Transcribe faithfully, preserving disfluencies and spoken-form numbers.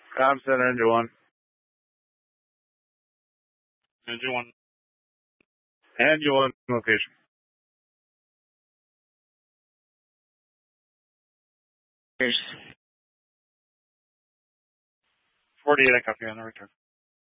Com Center, Engine one. Engine one. Engine one location. forty-eight, I copy on the return.